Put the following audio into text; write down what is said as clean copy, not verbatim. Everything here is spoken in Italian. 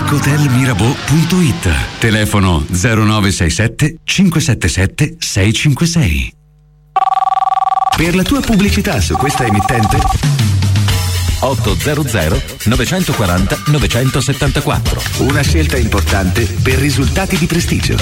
parkhotelmirabeau.it. Telefono 0967 577 656. Per la tua pubblicità su questa emittente 800 940 974. Una scelta importante per risultati di prestigio.